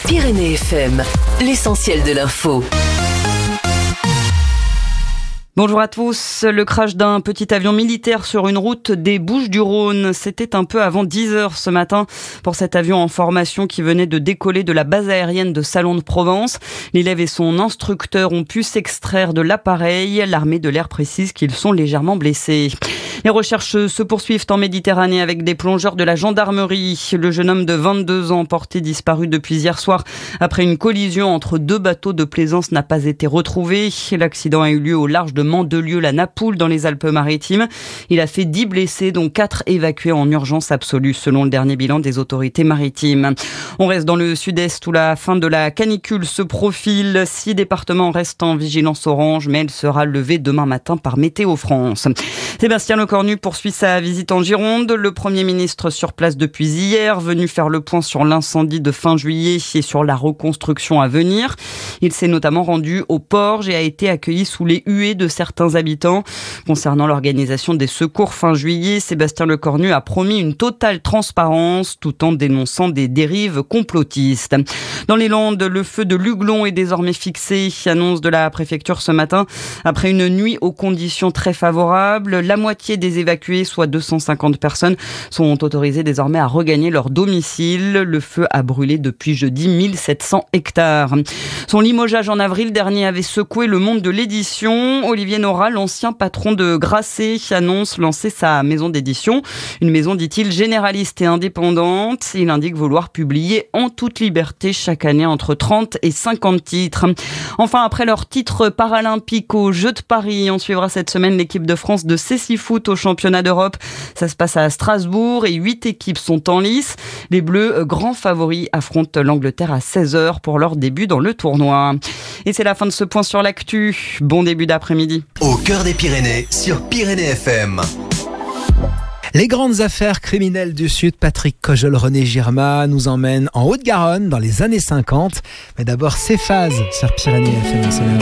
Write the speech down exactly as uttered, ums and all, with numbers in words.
Pyrénées F M, l'essentiel de l'info. Bonjour à tous. Le crash d'un petit avion militaire sur une route des Bouches-du-Rhône. C'était un peu avant dix heures ce matin pour cet avion en formation qui venait de décoller de la base aérienne de Salon de Provence. L'élève et son instructeur ont pu s'extraire de l'appareil. L'armée de l'air précise qu'ils sont légèrement blessés. Les recherches se poursuivent en Méditerranée avec des plongeurs de la gendarmerie. Le jeune homme de vingt-deux ans, porté disparu depuis hier soir après une collision entre deux bateaux de plaisance, n'a pas été retrouvé. L'accident a eu lieu au large de Mandelieu-la-Napoule dans les Alpes-Maritimes. Il a fait dix blessés, dont quatre évacués en urgence absolue selon le dernier bilan des autorités maritimes. On reste dans le sud-est où la fin de la canicule se profile. Six départements restent en vigilance orange, mais elle sera levée demain matin par Météo France. Sébastien Lecornu poursuit sa visite en Gironde. Le Premier ministre sur place depuis hier, venu faire le point sur l'incendie de fin juillet et sur la reconstruction à venir. Il s'est notamment rendu au Porge et a été accueilli sous les huées de certains habitants. Concernant l'organisation des secours fin juillet, Sébastien Lecornu a promis une totale transparence tout en dénonçant des dérives complotistes. Dans les Landes, le feu de l'Huglon est désormais fixé, annonce de la préfecture ce matin. Après une nuit aux conditions très favorables, la moitié des évacués, soit deux cent cinquante personnes, sont autorisées désormais à regagner leur domicile. Le feu a brûlé depuis jeudi mille sept cents hectares. Son limogeage en avril dernier avait secoué le monde de l'édition. Olivier Nora, l'ancien patron de Grasset, annonce lancer sa maison d'édition. Une maison, dit-il, généraliste et indépendante. Il indique vouloir publier en toute liberté chaque année entre trente et cinquante titres. Enfin, après leur titre paralympique aux Jeux de Paris, on suivra cette semaine l'équipe de France de cécifoot au championnat d'Europe. Ça se passe à Strasbourg et huit équipes sont en lice. Les Bleus, grands favoris, affrontent l'Angleterre à seize heures pour leur début dans le tournoi. Et c'est la fin de ce point sur l'actu. Bon début d'après-midi. Au cœur des Pyrénées, sur Pyrénées F M. Les grandes affaires criminelles du Sud, Patrick Cojol, René Girma nous emmène en Haute-Garonne dans les années cinquante. Mais d'abord, Céphase sur Pyrénées F M.